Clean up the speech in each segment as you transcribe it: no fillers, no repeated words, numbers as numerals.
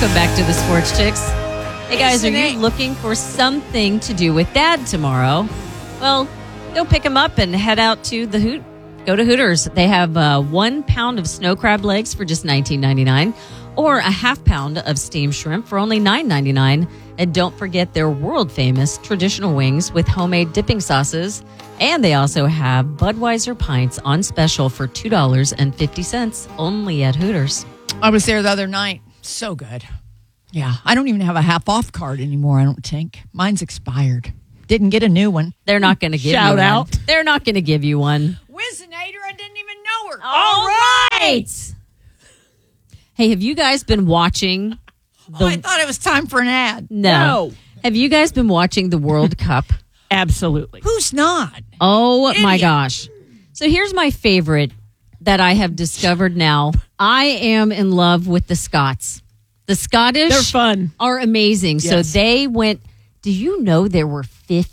Welcome back to the Sports Chicks. Hey guys, are you looking for something to do with Dad tomorrow? Well, go pick him up and head out to the Hoot. Go to Hooters. They have 1 pound of snow crab legs for just $19.99 or a half pound of steamed shrimp for only $9.99. And don't forget their world famous traditional wings with homemade dipping sauces. And they also have Budweiser pints on special for $2.50 only at Hooters. I was there the other night. So good. Yeah. I don't even have a half off card anymore, I don't think. Mine's expired. Didn't get a new one. They're not going to give you one. Shout out. They're not going to give you one. Whizzinator, I didn't even know her. All right. Hey, have you guys been watching? I thought it was time for an ad. No. Have you guys been watching the World Cup? Absolutely. Who's not? Oh, my gosh. So here's my favorite that I have discovered now. I am in love with the Scots. The Scottish They're fun. Are amazing. Yes. So they went, do you know there were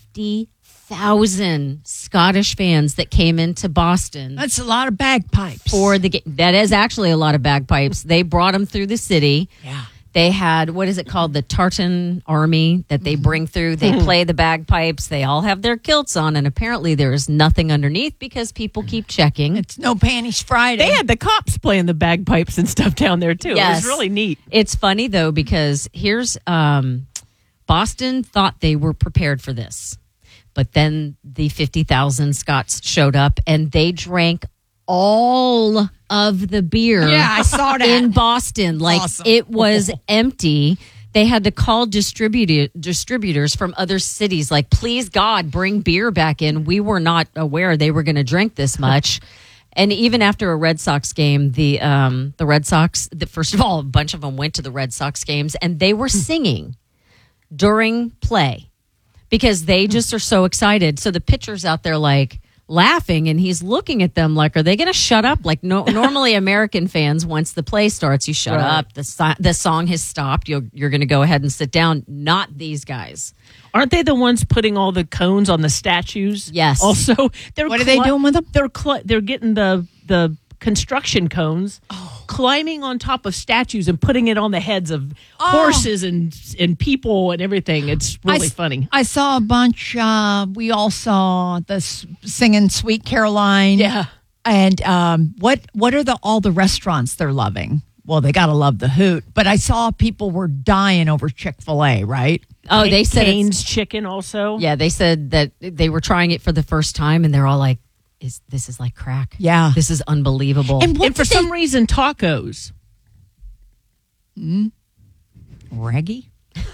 50,000 Scottish fans that came into Boston? That's a lot of bagpipes. For the game. That is actually a lot of bagpipes. They brought them through the city. Yeah. They had, what is it called? The Tartan Army that they bring through. They play the bagpipes. They all have their kilts on. And apparently there is nothing underneath because people keep checking. It's no panties Friday. They had the cops playing the bagpipes and stuff down there, too. Yes. It was really neat. It's funny, though, because here's Boston thought they were prepared for this. But then the 50,000 Scots showed up and they drank all of the beer. Yeah, I saw that. In Boston. Like, awesome. It was empty. They had to call distributors from other cities, like, please, God, bring beer back in. We were not aware they were going to drink this much. And even after a Red Sox game, the Red Sox, first of all, a bunch of them went to the Red Sox games, and they were singing during play because they just are so excited. So the pitcher's out there, like, laughing, and he's looking at them like, are they going to shut up? Like, normally American fans, once the play starts, you shut up. The song has stopped. You're going to go ahead and sit down. Not these guys. Aren't they the ones putting all the cones on the statues? Yes. Also, what are they doing with them? They're getting the construction cones, climbing on top of statues and putting it on the heads of horses and people and everything. It's really funny. I saw a bunch. We all saw the singing "Sweet Caroline." Yeah. And what are all the restaurants they're loving? Well, they got to love the Hoot. But I saw people were dying over Chick-fil-A, right? Oh, they said Cane's chicken also. Yeah, they said that they were trying it for the first time, and they're all like, this is like crack. Yeah. This is unbelievable. And for some reason, tacos. Reggie?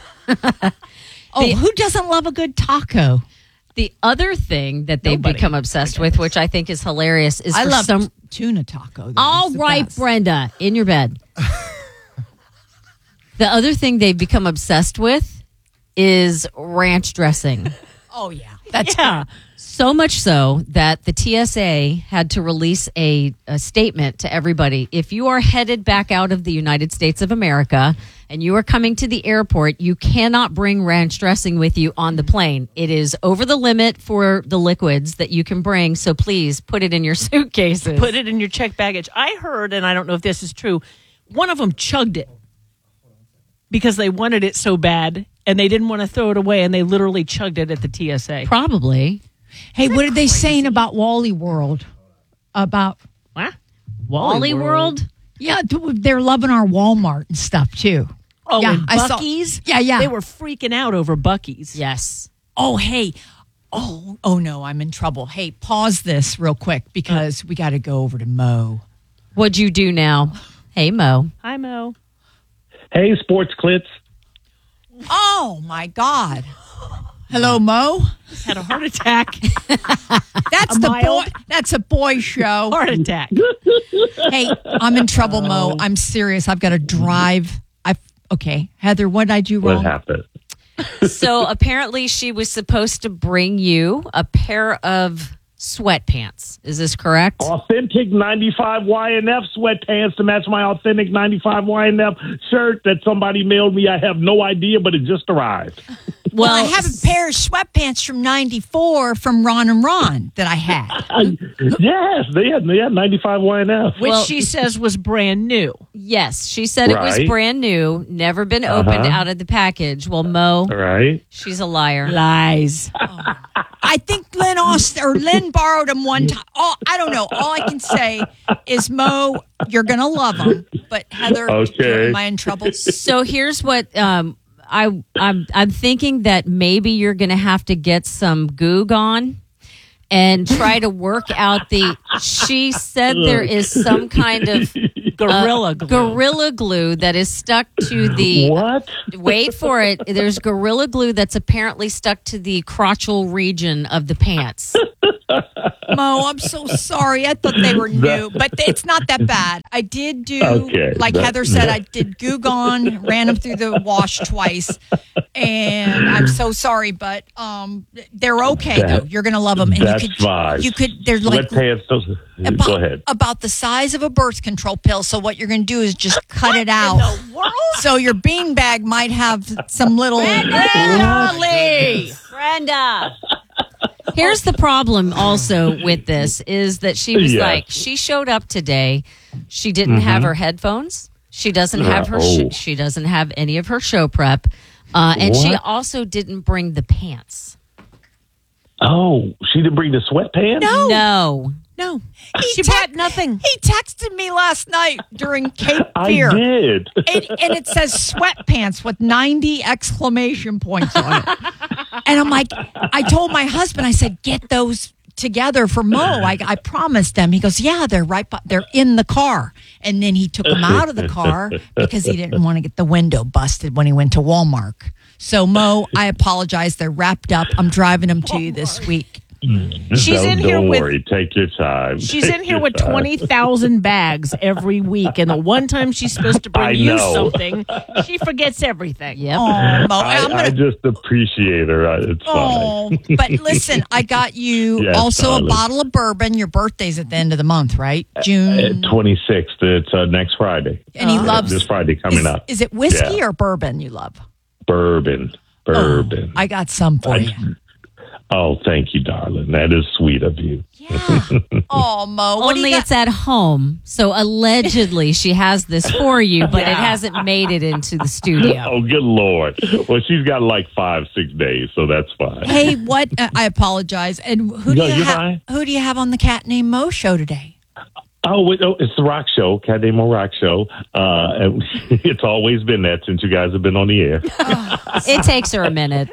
Who doesn't love a good taco? The other thing that they've become obsessed with, which I think is hilarious, is I love tuna taco. All right, Brenda, in your bed. The other thing they've become obsessed with is ranch dressing. Oh, yeah. That's good. So much so that the TSA had to release a statement to everybody. If you are headed back out of the United States of America and you are coming to the airport, you cannot bring ranch dressing with you on the plane. It is over the limit for the liquids that you can bring, so please put it in your suitcases. Put it in your checked baggage. I heard, and I don't know if this is true, one of them chugged it because they wanted it so bad and they didn't want to throw it away, and they literally chugged it at the TSA. Probably. Hey, what are they saying about Wally World? About what? Wally World? Yeah, they're loving our Walmart and stuff too. Oh, yeah, and Buc-ee's? Yeah. They were freaking out over Buc-ee's. Yes. Oh, hey. Oh no, I'm in trouble. Hey, pause this real quick because we got to go over to Mo. What'd you do now? Hey, Mo. Hi, Mo. Hey, sports clits. Oh, my God. Hello, Mo. Had a heart attack. That's a boy show. Heart attack. Hey, I'm in trouble, Mo. I'm serious. I've got to drive. Okay, Heather, what did I do wrong? What happened? So apparently she was supposed to bring you a pair of sweatpants. Is this correct? Authentic 95 YNF sweatpants to match my authentic 95 YNF shirt that somebody mailed me. I have no idea, but it just arrived. Well, I have a pair of sweatpants from '94 from Ron and Ron that I had. Yes, they had 95 YNF. Which she says was brand new. Yes, she said it was Right. brand new, never been opened out of the package. Well, Mo, Right. she's a liar. Lies. I think Lynn borrowed them one time. Oh, I don't know. All I can say is, Mo, you're gonna love them. But Heather, Okay. am I in trouble? So here's what I'm thinking that maybe you're going to have to get some Goog on and try to work out she said there is some kind of Gorilla glue. Gorilla Glue that is stuck to the What? wait for it. There's Gorilla Glue that's apparently stuck to the crotchal region of the pants. Mo, I'm so sorry. I thought they were new, but it's not that bad. I did do, Okay, like Heather said, I did Goog on, ran them through the wash twice, and I'm so sorry, but they're okay though. You're gonna love them, and That's fine. you could. They're like Sweatpants. Go ahead. about the size of a birth control pill. So what you're gonna do is just cut it out. So your beanbag might have some little. Brenda. Here's the problem also with this is that she was Yes. like, she showed up today. She didn't have her headphones. She doesn't have her, she doesn't have any of her show prep. And she What? also didn't bring the pants. Oh, she didn't bring the sweatpants? No. No. She brought nothing. He texted me last night during Cape I Fear. did. And it says sweatpants with 90 exclamation points on it. And I'm like, I told my husband, I said, get those together for Mo. I promised them. He goes, yeah, they're in the car. And then he took them out of the car because he didn't want to get the window busted when he went to Walmart. So Mo, I apologize. They're wrapped up. I'm driving them to you this week. She's in here Don't with worry. Take your time. She's Take in here your with time. 20,000 bags every week, and the one time she's supposed to I bring you know. something, she forgets everything. Yep. Oh, Mo, I just appreciate her. It's fine. Oh, but listen, I got you Yes, also darling. a bottle of bourbon. Your birthday's at the end of the month, right? June. 26th. It's next Friday. And he loves this Friday coming up. Is it whiskey Yeah. or bourbon you love? Bourbon. I got some for you. Oh, thank you, darling. That is sweet of you. Yeah. Oh, Mo. What do Only you got? it's at home. So allegedly she has this for you, but it hasn't made it into the studio. Oh, good Lord. Well, she's got like 5-6 days, so that's fine. Hey, what? I apologize. And who do No, you you're have? fine. Who do you have on the Cat Named Mo show today? Oh, wait, it's the Rock Show, Cat Named Mo Rock Show. And it's always been that since you guys have been on the air. It takes her a minute.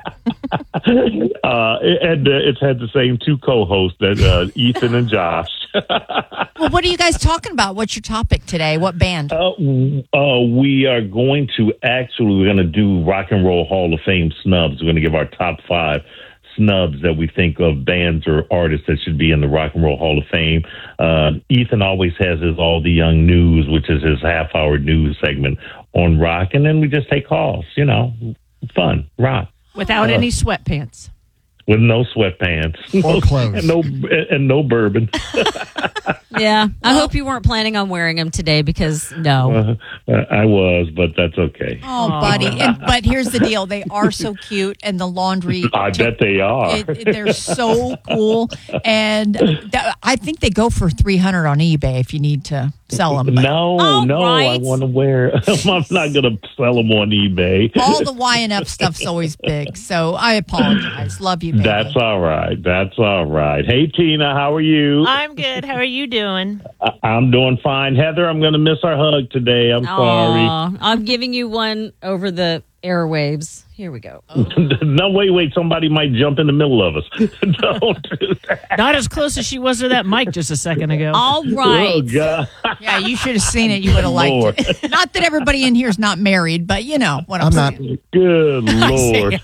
And it's had the same two co-hosts, that Ethan and Josh. Well, what are you guys talking about? What's your topic today? What band? We are going to we're going to do Rock and Roll Hall of Fame snubs. We're going to give our top 5 snubs that we think of bands or artists that should be in the Rock and Roll Hall of Fame. Ethan always has his All the Young News, which is his half-hour news segment on rock. And then we just take calls, fun, rock. Without any sweatpants. With no sweatpants. Or clothes. and no bourbon. Yeah. I hope you weren't planning on wearing them today because no. I was, but that's okay. Oh, buddy. But here's the deal. They are so cute, and the laundry. I bet they are. They're so cool. And I think they go for $300 on eBay if you need to sell them. No, All I right. want to wear. I'm not going to sell them on eBay. All the YNF stuff's always big. So I apologize. Love you, baby. That's all right. That's all right. Hey, Tina, how are you? I'm good. How are you doing? I'm doing fine. Heather, I'm going to miss our hug today. I'm sorry. Aw, I'm giving you one over the airwaves. Here we go. No, wait. Somebody might jump in the middle of us. Don't do that. Not as close as she was to that mic just a second ago. All right. Oh, God. Yeah, you should have seen it. You would have liked it. Not that everybody in here is not married, but you know what I'm I'm saying. not. Good Lord.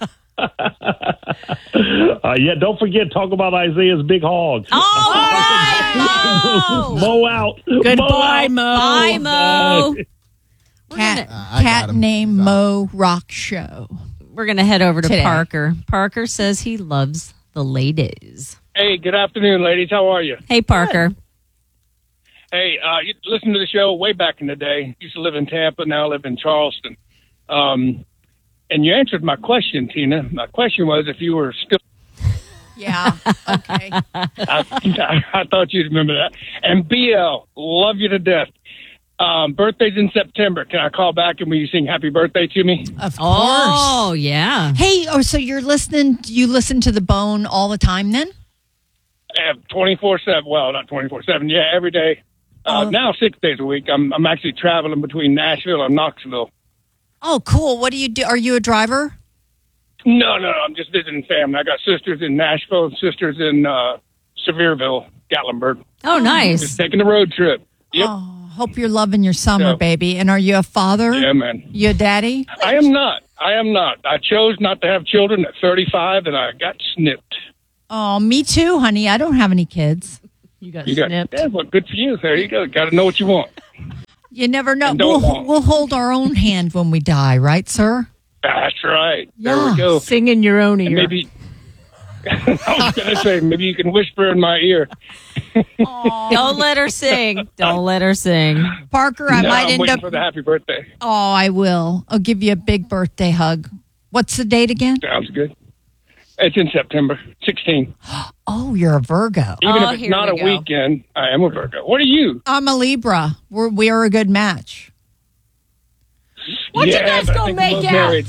Yeah, don't forget, talk about Isaiah's big hog. All right, Mo. Mo out. Goodbye, Mo. Mo. Bye, Mo. Cat I got him. named Mo Rock Show. We're going to head over to Today. Parker. Parker says he loves the ladies. Hey, good afternoon, ladies. How are you? Hey, Parker. Hey, you listened to the show way back in the day. Used to live in Tampa, now I live in Charleston. And you answered my question, Tina. My question was if you were still. Yeah. Okay. I thought you'd remember that. And BL, love you to death. Birthday's in September. Can I call back and will you sing happy birthday to me? Of course. Oh, yeah. Hey, so you listen to The Bone all the time then? 24/7. Well, not 24/7. Yeah, every day. Now 6 days a week. I'm actually traveling between Nashville and Knoxville. Oh, cool. What do you do? Are you a driver? No. I'm just visiting family. I got sisters in Nashville and sisters in Sevierville, Gatlinburg. Oh, Just nice. taking a road trip. Yep. Oh, hope you're loving your summer, Yeah. baby. And are you a father? Yeah, man. You a daddy? I am not. I chose not to have children at 35, and I got snipped. Oh, me too, honey. I don't have any kids. You got You got snipped. yeah, well, good for you. There you go. Got to know what you want. You never know. And don't We'll, want. we'll hold our own hand when we die, right, sir? That's right. There Yeah. we go. Sing in your own ear. And maybe I was going to say maybe you can whisper in my ear. Don't let her sing. Don't let her sing. Parker, I No, might I'm end waiting up. for the happy birthday. Oh, I will. I'll give you a big birthday hug. What's the date again? Sounds good. It's in September 16. Oh, you're a Virgo. Even Oh, if it's here not a we go. weekend, I am a Virgo. What are you? I'm a Libra. We are a good match. Why don't you guys but I go think make we're both out? married.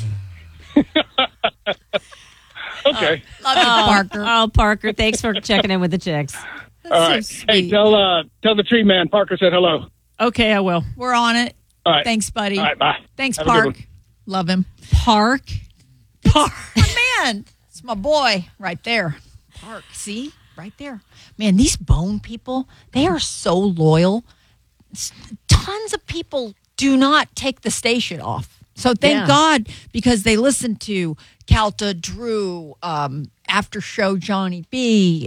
Okay. Love you, Parker. Oh, Parker, thanks for checking in with the chicks. All right. so Hey, sweet. tell the tree man Parker said hello. Okay, I will. We're on it. All right. Thanks, buddy. All right. Bye. Thanks, Have a good Park. one. Love him. Park. Park. Man, it's my boy right there. Park. See? Right there. Man, these bone people, they are so loyal. Tons of people do not take the station off. So thank Yeah. God, because they listen to Calta, Drew, After Show Johnny B,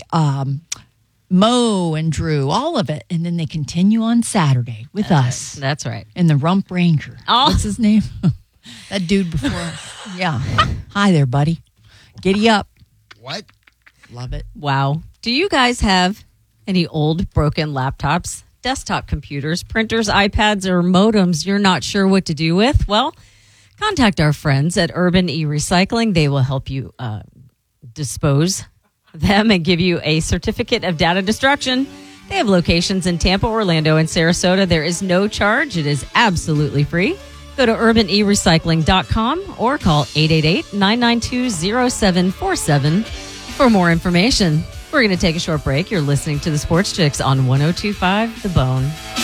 Mo and Drew, all of it. And then they continue on Saturday with us That's right. and the Rump Ranger. Oh. What's his name? That dude before us. Yeah. Hi there, buddy. Giddy up. What? Love it. Wow. Do you guys have any old broken laptops, desktop computers, printers, iPads, or modems you're not sure what to do with? Well, contact our friends at Urban E-Recycling. They will help you dispose of them and give you a certificate of data destruction. They have locations in Tampa, Orlando, and Sarasota. There is no charge. It is absolutely free. Go to urbanerecycling.com or call 888-992-0747 for more information. We're going to take a short break. You're listening to the Sports Chicks on 102.5 The Bone.